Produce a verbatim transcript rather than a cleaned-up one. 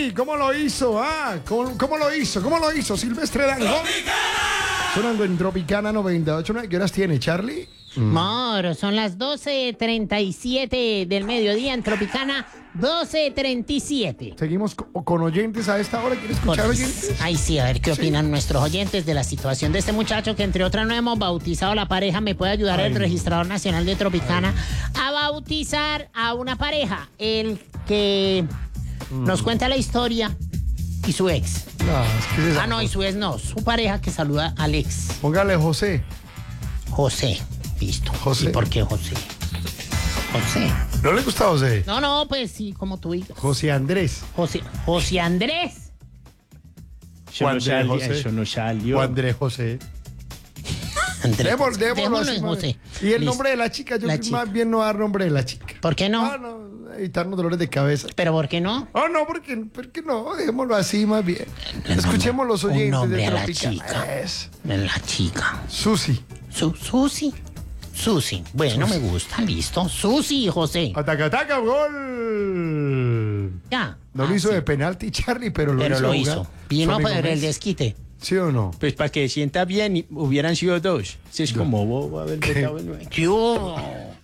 Charlie, ¿cómo lo hizo? Ah, ¿cómo, cómo lo hizo? ¿Cómo lo hizo? Silvestre Dangond. Sonando en Tropicana noventa y ocho. ¿Qué horas tiene, Charlie? Moro, son las doce treinta y siete del mediodía en Tropicana, doce treinta y siete. Seguimos co- con oyentes a esta hora. ¿Quieres escuchar oyentes? Ay, sí, a ver qué Sí. opinan nuestros oyentes de la situación de este muchacho que, entre otras, no hemos bautizado la pareja. ¿Me puede ayudar Ay, el no. registrador nacional de Tropicana a bautizar a una pareja? El que nos cuenta la historia y su ex. No, es que es Ah, no, y su ex no, su pareja que saluda al ex. Póngale José. José. Listo. José. ¿Y por qué José? José. ¿No le gusta José? No, no, pues sí, como tú digas. José Andrés. José, José Andrés. Eso no, Juan de salió, José. eso no salió. O Andrés José. Andrés. Démoslo, démoslo Démoslo así, en más José. bien. Y el Listo. nombre de la chica, yo La creo que chica. más bien no dar nombre de la chica. ¿Por qué no? Ah, no, evitarnos dolores de cabeza. ¿Pero por qué no? Oh, no, porque, porque no, dejémoslo así más bien. Escuchemos los Un oyentes nombre de a la Tropicana. chica. Es La chica. Susi. Su, Susi. Susi. Bueno, me gusta, listo. Susi, José. Ataca, ataca, gol. Ya. No Ah, lo hizo sí. de penalti, Charlie, pero lo Pero hizo. lo jugar. hizo. Vino Su por amigo el Messi. desquite. ¿Sí o no? Pues para que sienta bien, y hubieran sido dos. Si es como bobo haber votado el nueve. ¿Qué hubo?